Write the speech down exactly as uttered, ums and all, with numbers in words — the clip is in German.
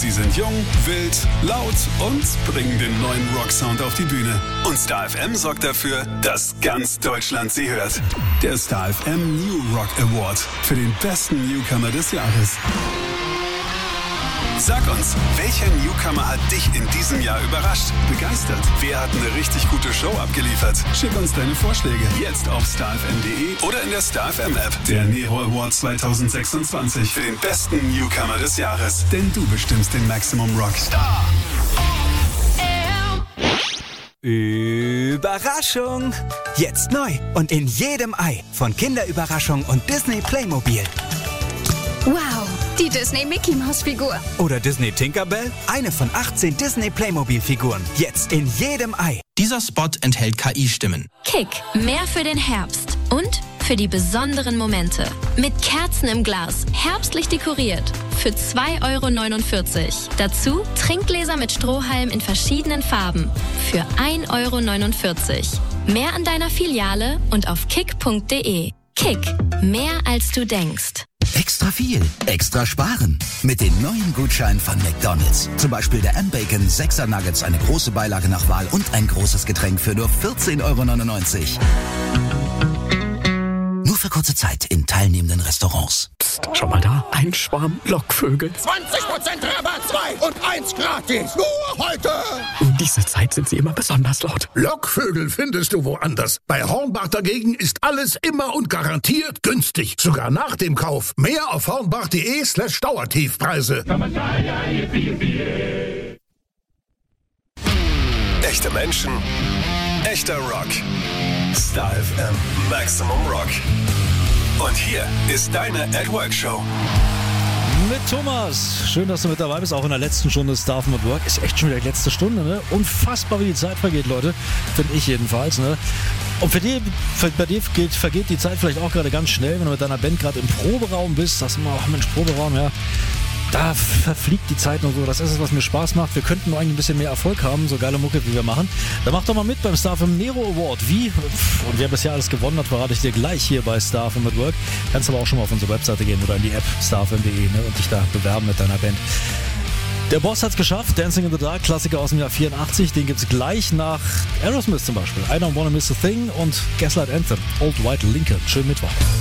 Sie sind jung, wild, laut und bringen den neuen Rocksound auf die Bühne. Und Star F M sorgt dafür, dass ganz Deutschland sie hört. Der Star F M New Rock Award für den besten Newcomer des Jahres. Sag uns, welcher Newcomer hat dich in diesem Jahr überrascht, begeistert? Wer hat eine richtig gute Show abgeliefert? Schick uns deine Vorschläge jetzt auf star f m punkt d e oder in der Star F M App. Der Nero Award zwanzig sechsundzwanzig für den besten Newcomer des Jahres. Denn du bestimmst den Maximum Rock. Star Überraschung! Jetzt neu und in jedem Ei von Kinderüberraschung und Disney Playmobil. Wow, die Disney Mickey Maus Figur. Oder Disney Tinkerbell? Eine von achtzehn Disney Playmobil Figuren. Jetzt in jedem Ei. Dieser Spot enthält K I-Stimmen. Kick, mehr für den Herbst und für die besonderen Momente. Mit Kerzen im Glas, herbstlich dekoriert. Für zwei Euro neunundvierzig. Dazu Trinkgläser mit Strohhalm in verschiedenen Farben. Für ein Euro neunundvierzig. Mehr an deiner Filiale und auf kick punkt d e. Kick, mehr als du denkst. Extra viel, extra sparen. Mit den neuen Gutscheinen von McDonald's. Zum Beispiel der M-Bacon sechser Nuggets, eine große Beilage nach Wahl und ein großes Getränk für nur vierzehn Euro neunundneunzig. Nur für kurze Zeit in teilnehmenden Restaurants. Psst, schau mal da, ein Schwarm Lockvögel. zwanzig Prozent Rabatt, zwei und eins gratis. Nur heute. Um diese Zeit sind sie immer besonders laut. Lockvögel findest du woanders. Bei Hornbach dagegen ist alles immer und garantiert günstig. Sogar nach dem Kauf. Mehr auf hornbach.de slash Dauertiefpreise. Echte Menschen, echter Rock. Star F M Maximum Rock. Und hier ist deine At Work Show. Mit Thomas. Schön, dass du mit dabei bist, auch in der letzten Stunde Star F M at Work. Ist echt schon wieder die letzte Stunde, ne? Unfassbar, wie die Zeit vergeht, Leute. Finde ich jedenfalls, ne? Und für die, für, bei dir geht, vergeht die Zeit vielleicht auch gerade ganz schnell, wenn du mit deiner Band gerade im Proberaum bist. Sagst du mal, ach Mensch, Proberaum, ja. Da verfliegt die Zeit und so. Das ist es, was mir Spaß macht. Wir könnten nur eigentlich ein bisschen mehr Erfolg haben, so geile Mucke, wie wir machen. Dann mach doch mal mit beim Star F M Nero Award. Wie und wer bisher alles gewonnen hat, verrate ich dir gleich hier bei Star F M at Work. Kannst aber auch schon mal auf unsere Webseite gehen oder in die App star f m punkt d e, ne, und dich da bewerben mit deiner Band. Der Boss hat's geschafft. Dancing in the Dark, Klassiker aus dem Jahr vierundachtzig. Den gibt's gleich nach Aerosmith zum Beispiel. I Don't Wanna Miss a Thing und Gaslight Anthem. Old White Lincoln. Schönen Mittwoch.